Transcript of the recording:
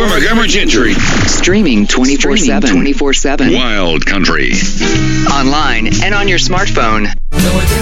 Montgomery Gentry. Streaming 24/7. Wild Country. Online and on your smartphone.